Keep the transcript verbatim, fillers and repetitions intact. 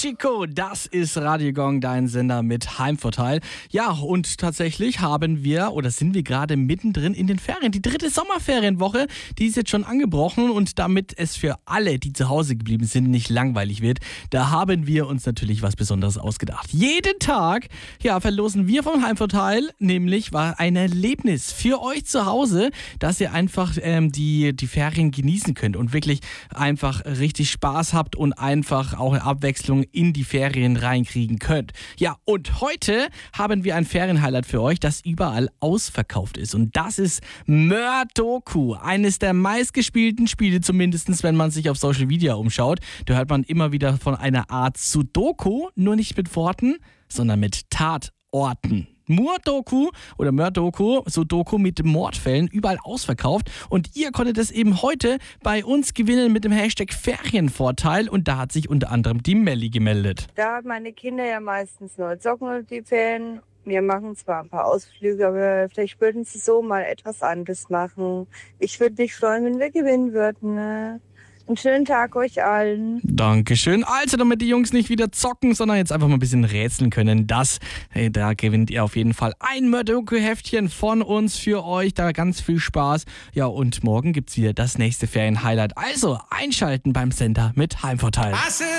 Chico, das ist Radio Gong, dein Sender mit Heimvorteil. Ja, und tatsächlich haben wir oder sind wir gerade mittendrin in den Ferien. Die dritte Sommerferienwoche, die ist jetzt schon angebrochen und damit es für alle, die zu Hause geblieben sind, nicht langweilig wird, da haben wir uns natürlich was Besonderes ausgedacht. Jeden Tag, ja, verlosen wir vom Heimvorteil, nämlich war ein Erlebnis für euch zu Hause, dass ihr einfach ähm, die, die Ferien genießen könnt und wirklich einfach richtig Spaß habt und einfach auch eine Abwechslung in die Ferien reinkriegen könnt. Ja, und heute haben wir ein Ferienhighlight für euch, das überall ausverkauft ist. Und das ist Mördoku, eines der meistgespielten Spiele, zumindest wenn man sich auf Social Media umschaut. Da hört man immer wieder von einer Art Sudoku, nur nicht mit Worten, sondern mit Tatorten. Murdoku oder Mördoku, Sudoku mit Mordfällen, überall ausverkauft. Und ihr konntet es eben heute bei uns gewinnen mit dem Hashtag Ferienvorteil. Und da hat sich unter anderem die Melli gemeldet. Da haben meine Kinder ja meistens nur Socken und die Ferien. Wir machen zwar ein paar Ausflüge, aber vielleicht würden sie so mal etwas anderes machen. Ich würde mich freuen, wenn wir gewinnen würden. Ne? Einen schönen Tag euch allen. Dankeschön. Also, damit die Jungs nicht wieder zocken, sondern jetzt einfach mal ein bisschen rätseln können, das, hey, da gewinnt ihr auf jeden Fall ein Mördoku-Heftchen von uns für euch. Da ganz viel Spaß. Ja, und morgen gibt's wieder das nächste Ferien-Highlight. Also, einschalten beim Sender mit Heimvorteil.